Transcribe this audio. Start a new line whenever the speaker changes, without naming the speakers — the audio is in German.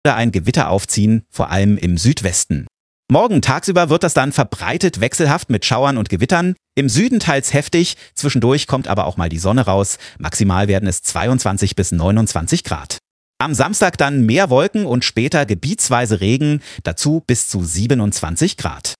oder ein Gewitter aufziehen, vor allem im Südwesten. Morgen tagsüber wird das dann verbreitet wechselhaft mit Schauern und Gewittern. Im Süden teils heftig, zwischendurch kommt aber auch mal die Sonne raus. Maximal werden es 22 bis 29 Grad. Am Samstag dann mehr Wolken und später gebietsweise Regen, dazu bis zu 27 Grad.